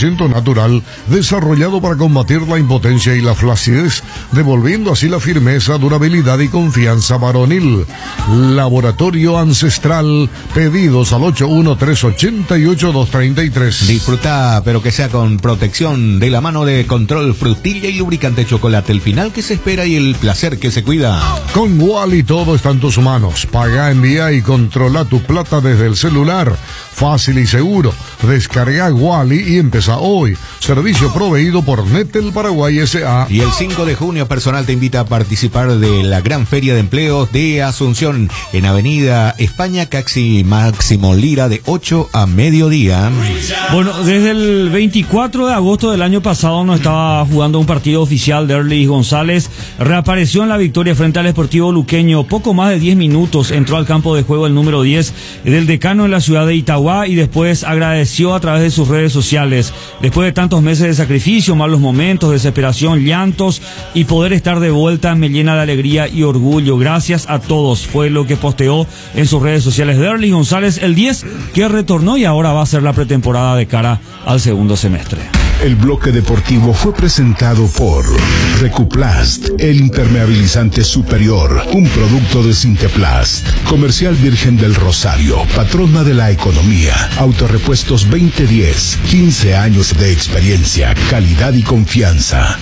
100% natural, desarrollado para combatir la impotencia y la flacidez, devolviendo así la firmeza, durabilidad y confianza varonil. Laboratorio Ancestral, pedidos al 81388-233. Disfruta, pero que sea con protección, de la mano de Control Frutilla y Lubricante Chocolate, el final que se espera y el placer que se cuida. Con Wally todo está en tus manos. Paga, envía y controla tu plata desde el celular. Fácil y seguro. Descarga Wally y empieza hoy. Servicio proveído por Netel Paraguay S.A. Y el 5 de junio, Personal te invita a participar de la Gran Feria de Empleos de Asunción en Avenida España, Caxi Máximo Lira, de 8 a mediodía. Bueno, desde el 24 de agosto del año pasado no estaba jugando un partido oficial. Derlis González reapareció en la victoria frente al Sportivo Luqueño. Poco más de 10 minutos entró al campo de juego el número 10 del decano en la ciudad de Itagua y después agradeció a través de sus redes sociales. Después de tantos meses de sacrificio, malos momentos, desesperación, llantos y poder estar de vuelta me llena de alegría y orgullo. Gracias a todos, fue lo que posteó en sus redes sociales Derlis González, el 10 que retornó y ahora va a hacer la pretemporada de cara al segundo semestre. El bloque deportivo fue presentado por Recuplast, el impermeabilizante superior, un producto de Sinteplast. Comercial Virgen del Rosario, patrona de la economía. Autorepuestos 2010, 15 años de experiencia, calidad y confianza.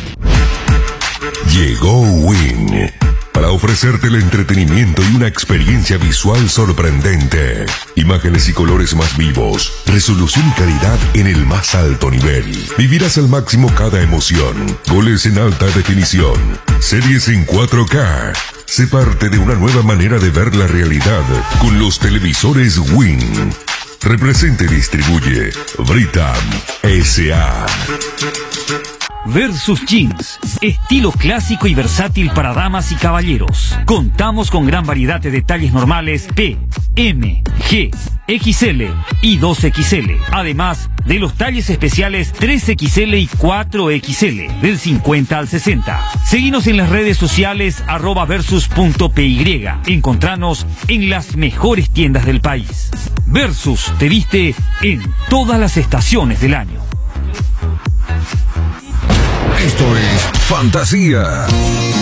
Llegó Win para ofrecerte el entretenimiento y una experiencia visual sorprendente. Imágenes y colores más vivos, resolución y calidad en el más alto nivel. Vivirás al máximo cada emoción. Goles en alta definición. Series en 4K. Sé parte de una nueva manera de ver la realidad con los televisores Win. Representa y distribuye Britam S.A. Versus Jeans, estilo clásico y versátil para damas y caballeros. Contamos con gran variedad de detalles normales P, M, G, XL y 2XL. Además de los talles especiales 3XL y 4XL, del 50 al 60. Seguinos en las redes sociales @versus.py. Encontranos en las mejores tiendas del país. Versus te viste en todas las estaciones del año. Esto es Fantasía.